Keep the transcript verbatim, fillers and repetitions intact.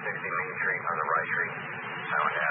sixty Main Street on the right street. Sound